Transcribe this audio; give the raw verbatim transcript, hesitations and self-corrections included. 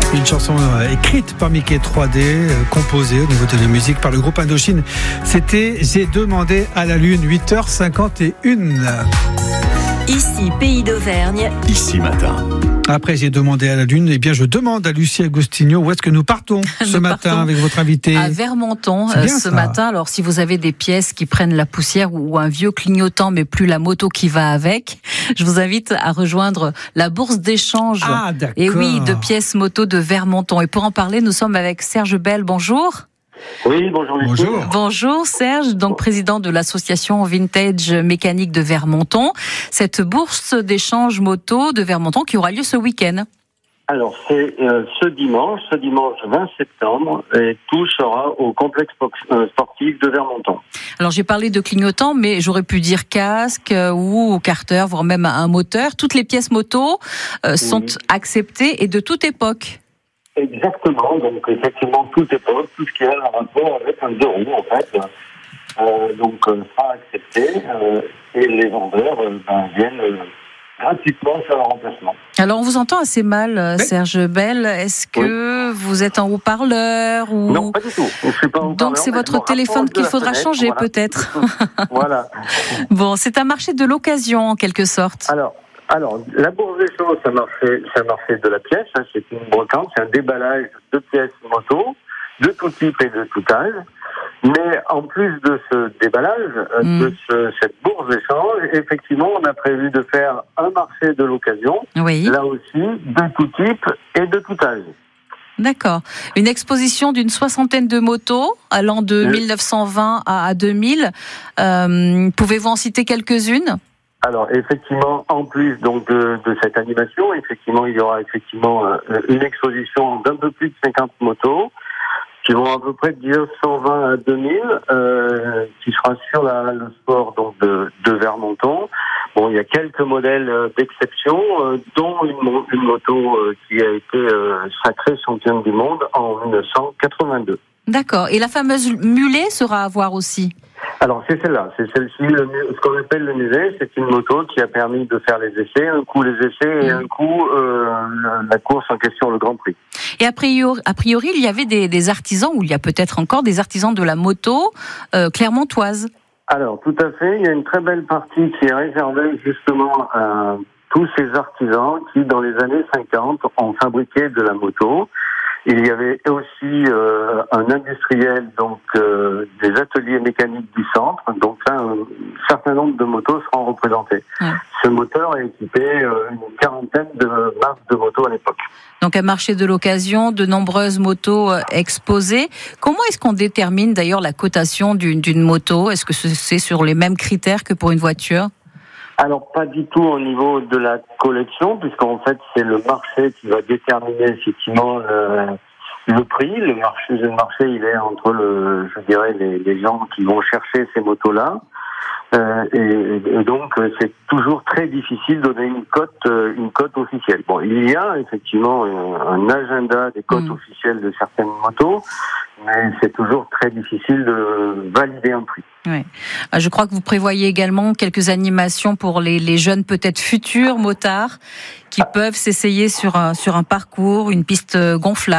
Une chanson écrite par Mickey trois D, composée au niveau de la musique par le groupe Indochine. C'était J'ai demandé à la Lune, huit heures cinquante et une. Ici, Pays d'Auvergne. Ici Matin. Après, j'ai demandé à la Lune, eh bien, je demande à Lucie Agostinho où est-ce que nous partons ce nous matin partons avec votre invité à Vermenton bien, ce ça. matin. Alors, si vous avez des pièces qui prennent la poussière ou un vieux clignotant, mais plus la moto qui va avec, je vous invite à rejoindre la bourse d'échange. Ah, d'accord. Et oui, de pièces moto de Vermenton. Et pour en parler, nous sommes avec Serge Bell. Bonjour. Oui, bonjour Lucie. Bonjour. Bonjour Serge, donc président de l'association Vintage Mécanique de Vermenton. Cette bourse d'échange moto de Vermenton qui aura lieu ce week-end. Alors, c'est euh, ce dimanche, ce dimanche vingt septembre, et tout sera au complexe sportif de Vermenton. Alors j'ai parlé de clignotant, mais j'aurais pu dire casque euh, ou carter, voire même un moteur. Toutes les pièces moto euh, sont Oui. acceptées et de toute époque. Exactement, donc effectivement, toute époque, tout ce qui a un rapport avec un deux roues, en fait, euh, donc euh, sera accepté, euh, et les vendeurs euh, ben, viennent euh, gratuitement faire le remplacement. Alors on vous entend assez mal, euh, Oui. Serge Bell. Est-ce que vous êtes en haut-parleur ou... Non, pas du tout. Je suis pas en Donc c'est parlant, mais votre je me téléphone rapproche de qu'il la faudra fenêtre, changer voilà. peut-être. Voilà. Bon, c'est un marché de l'occasion en quelque sorte. Alors, alors, la bourse d'échange, c'est un marché, c'est un marché de la pièce, hein, c'est une brocante, c'est un déballage de pièces moto, de tout type et de tout âge. Mais en plus de ce déballage, euh, Mm. de ce, cette bourse d'échange, effectivement, on a prévu de faire un marché de l'occasion, Oui, là aussi, de tout type et de tout âge. d'accord. Une exposition d'une soixantaine de motos allant de Oui. mille neuf cent vingt à deux mille. Euh, pouvez-vous en citer quelques-unes ? Alors effectivement, en plus donc de, de cette animation, effectivement il y aura effectivement euh, une exposition d'un peu plus de cinquante motos qui vont à peu près de mille neuf cent vingt à deux mille, euh, qui sera sur la, le sport donc de, de Vermenton. Bon, il y a quelques modèles euh, d'exception, euh, dont une, mo- une moto euh, qui a été euh, sacrée championne du monde en mille neuf cent quatre-vingt-deux. D'accord. Et la fameuse mulet sera à voir aussi. Alors c'est celle-là, c'est celle-ci, le, mu- ce qu'on appelle le mulet, c'est une moto qui a permis de faire les essais, un coup les essais et un coup euh, la, la course en question, le Grand Prix. Et a priori, a priori il y avait des, des artisans, ou il y a peut-être encore des artisans de la moto euh, clermontoise. Alors tout à fait, il y a une très belle partie qui est réservée justement à tous ces artisans qui dans les années cinquante ont fabriqué de la moto. Il y avait aussi euh, un industriel, donc euh, des ateliers mécaniques du centre. Donc là, un certain nombre de motos seront représentées. Ouais. Ce moteur est équipé euh, une quarantaine de marques de motos à l'époque. Donc un marché de l'occasion, de nombreuses motos euh, exposées. Comment est-ce qu'on détermine d'ailleurs la cotation d'une, d'une moto ? Est-ce que c'est sur les mêmes critères que pour une voiture ? Alors pas du tout au niveau de la collection, puisqu'en fait c'est le marché qui va déterminer effectivement le, le prix. Le marché, le marché, il est entre le, je dirais les, les gens qui vont chercher ces motos-là. Euh, et, et donc c'est toujours très difficile de donner une cote, euh, une cote officielle. Bon, il y a effectivement un, un agenda des cotes Mmh. officielles de certaines motos, mais c'est toujours très difficile de valider un prix. Ouais. Je crois que vous prévoyez également quelques animations pour les, les jeunes, peut-être futurs motards, qui peuvent s'essayer sur un, sur un parcours, une piste gonflable.